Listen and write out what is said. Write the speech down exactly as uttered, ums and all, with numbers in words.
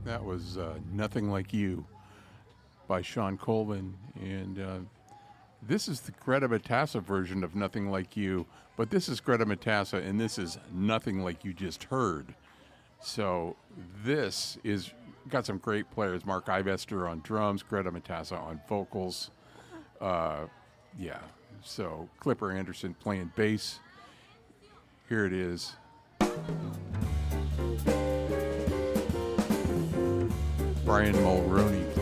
That was uh, Nothing Like You by Sean Colvin. And uh, this is the Greta Matassa version of Nothing Like You. But this is Greta Matassa, and this is Nothing Like You Just Heard. So this is got some great players. Mark Ivester on drums, Greta Matassa on vocals. Uh, yeah, so Clipper Anderson playing bass. Here it is. Brian Mulroney.